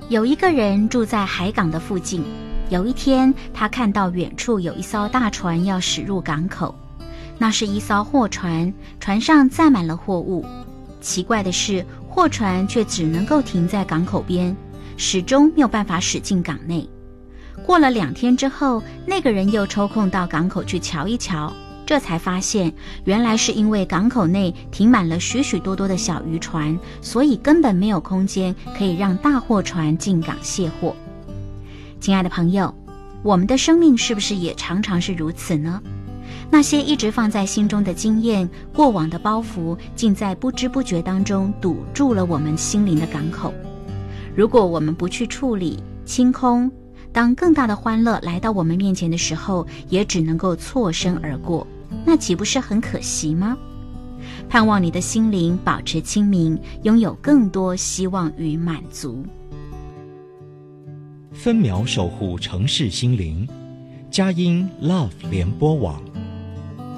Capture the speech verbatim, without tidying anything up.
有一个人住在海港的附近，有一天他看到远处有一艘大船要驶入港口，那是一艘货船，船上载满了货物。奇怪的是，货船却只能够停在港口边，始终没有办法驶进港内。过了两天之后，那个人又抽空到港口去瞧一瞧，这才发现原来是因为港口内停满了许许多多的小渔船，所以根本没有空间可以让大货船进港卸货。亲爱的朋友，我们的生命是不是也常常是如此呢？那些一直放在心中的经验，过往的包袱，竟在不知不觉当中堵住了我们心灵的港口。如果我们不去处理清空，当更大的欢乐来到我们面前的时候，也只能够错身而过，那岂不是很可惜吗？盼望你的心灵保持清明，拥有更多希望与满足。 分秒守护城市心灵，佳音 Love 联播网。